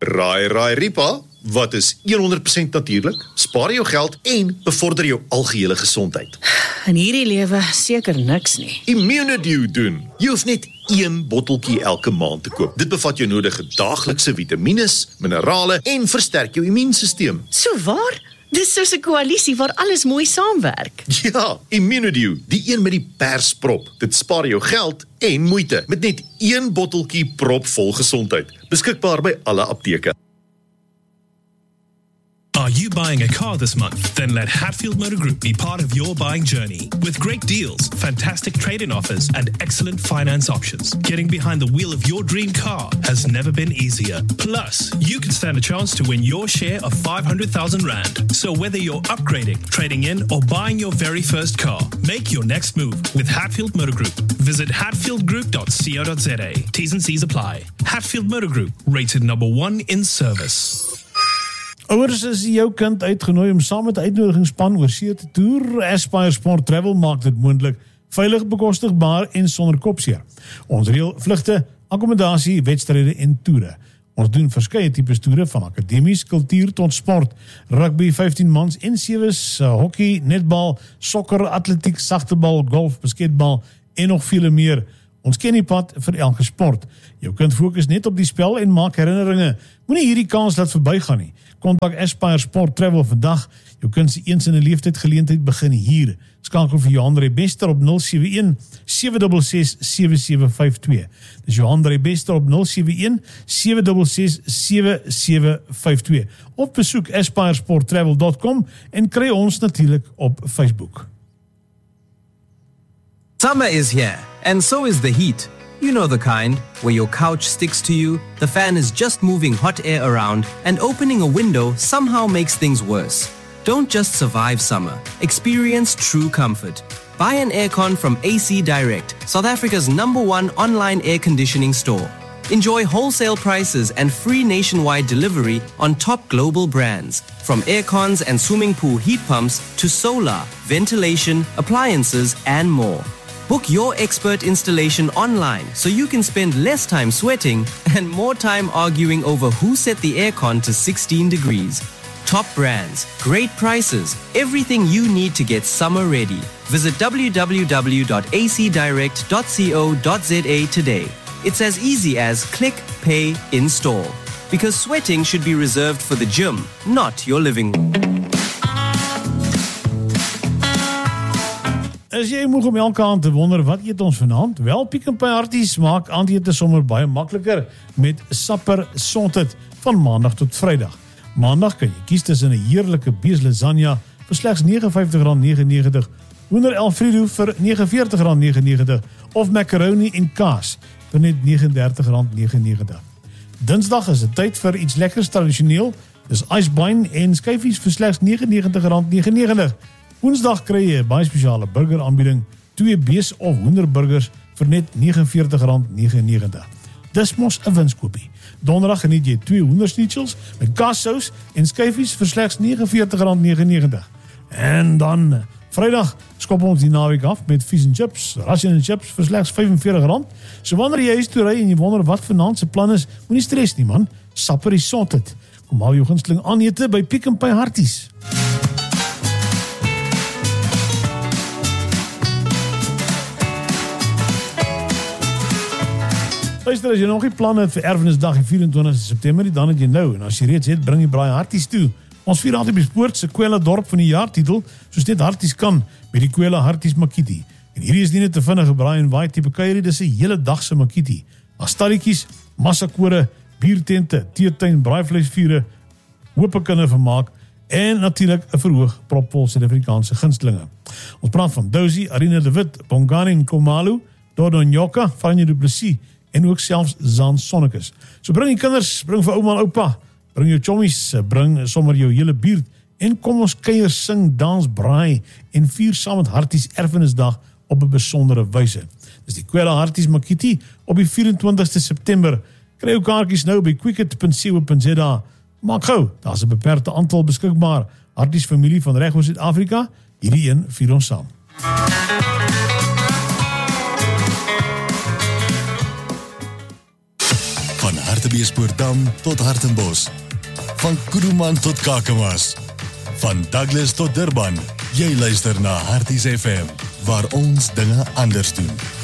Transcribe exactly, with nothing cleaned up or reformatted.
Raai, raai, Ripa, wat is honderd persent natuurlik, spaar jou geld en bevorder jou algehele gesondheid. In hierdie lewe seker niks nie. Immunedew doen. Jy hoef net een botteltjie elke maand te koop. Dit bevat jou nodige daaglikse vitamines, minerale en versterk jou immuunstelsel. So waar? Dis soos 'n koalisie waar alles mooi saamwerk. Ja, Immunedew, die een met die persprop. Dit spaar jou geld en moeite met net een botteltjie propvol gesondheid. Beskikbaar by alle apteke. Are you buying a car this month? Then let Hatfield Motor Group be part of your buying journey. With great deals, fantastic trade-in offers, and excellent finance options, getting behind the wheel of your dream car has never been easier. Plus, you can stand a chance to win your share of five hundred thousand rand. So whether you're upgrading, trading in, or buying your very first car, make your next move with Hatfield Motor Group. Visit hatfield group dot co dot za. T's and C's apply. Hatfield Motor Group, rated number one in service. Ouers is jou kind uitgenooi om saam met die uitnodigingsspan oor see te toer. Aspire Sport Travel maak dit moontlik, veilig, bekostigbaar en sonder kopseer. Ons reël vlugte, akkommodasie, wedstryde en toere. Ons doen verskeie tipes toere van akademies, kultuur tot sport, rugby, vyftien mans en sewes, hockey, netbal, sokker, atletiek, sagtebal, golf, basketbal en nog vele meer. Ons ken die pad vir elke sport. Jou kind fokus net op die spel en maak herinneringe. Moenie hierdie kans laat verbygaan nie. Kontak Aspire Sport Travel vandag. Jou kind se eens in 'n leeftyd geleentheid begin hier. Skakel vir Johan Rebester op nul sewe een sewe ses ses sewe sewe vyf twee. Dis Johan Rebester op nul sewe een sewe ses ses sewe sewe vyf twee. Of besoek aspire sport travel dot com en kry ons natuurlik op Facebook. Summer is here, and so is the heat. You know the kind, where your couch sticks to you, the fan is just moving hot air around, and opening a window somehow makes things worse. Don't just survive summer. Experience true comfort. Buy an aircon from A C Direct, South Africa's number one online air conditioning store. Enjoy wholesale prices and free nationwide delivery on top global brands, from aircons and swimming pool heat pumps to solar, ventilation, appliances, and more. Book your expert installation online so you can spend less time sweating and more time arguing over who set the aircon to sixteen degrees. Top brands, great prices, everything you need to get summer ready. Visit w w w dot a c direct dot co dot za today. It's as easy as click, pay, install. Because sweating should be reserved for the gym, not your living room. As jy moeg om elke aand te wonder wat eet ons vanaand, wel Pick n Pay Harties maak aandete sommer baie makliker met Sapper Sontet van maandag tot vrydag. Maandag kan jy kies tussen 'n heerlike beef lasagna vir slegs vyf negentig negenennegentig, hoender Alfredo vir vyf negentig negenennegentig of macaroni en kaas vir net negenendertig negenennegentig. Dinsdag is dit tyd vir iets lekkers tradisioneel, dis icebine en skyfies vir slegs negenennegentig negenennegentig. Woensdag kry jy 'n baie spesiale burger aanbieding, twee bees of hoenderburgers vir net vyf negentig negenennegentig. Dis mos 'n winskoopie. Donderdag geniet jy twee hoenderschnitzels met kaassous en skyfies vir slegs vyf negentig negenennegentig. En dan Vrydag skop ons die naweek af met vis en chips, Russian en chips vir slegs vyfenveertig rand. So wanneer jy huis toe ry en jy wonder wat vanaand se plan is, moenie stres nie man. Sapper die Sontet. Kom haal jou gunsteling aandete by Pick n Pay Harties. Luister, as jy nog nie plan het vir Erfenisdag die vyf en twintigste September, dan het jy nou. En as jy reeds het, bring jy braai harties toe. Ons vier altyd bespoort se Kwela dorp van die jaar titel, soos net harties kan, met die Kwela Harties Makiti. En hierdie is nie net 'n vinnige braai en waai tipe kuierie, dis 'n hele dag se Makiti. Daar stalletjies, massakore, biertente, teetuin, braaivleisvure, hoop kindervermaak vermaak en natuurlik 'n verhoog propvol Suid-Afrikaanse gunstelinge. Ons praat van Dozy, Arina de Wit, Bongani Nkomalu, Dodo Nyoka, Franje du Plessis en ook selfs Zaan Sonnekes. So bring die kinders, bring vir ouma en oupa, bring jou chommies, bring sommer jou hele buurt en kom ons kuier, sing, dans, braai en vier saam met Harties Erfenisdag op 'n besondere wyse. Dis die Kwela Harties Makiti op die vyf en twintigste September. Kry jou kaartjies nou by quicket punt co punt za. Maak gou, daar's 'n beperkte aantal beskikbaar. Harties familie van reg oor Suid-Afrika, hierdie een vier ons saam. Van Hartbeespoortdam tot Hartenbos. Van Kuruman tot Kakamas. Van Douglas tot Durban. Jy luister na Harties F M, waar ons dinge anders doen.